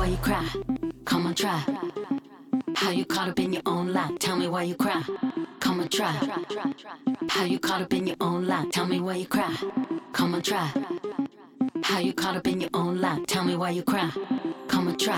you cry. Come on, try. How you caught up in your own lie. Tell me why you cry. Come on, try. How you caught up in your own lie. Tell me why you cry. Come on, try. How you caught up in your own lie. Tell me why you cry. Come on, try.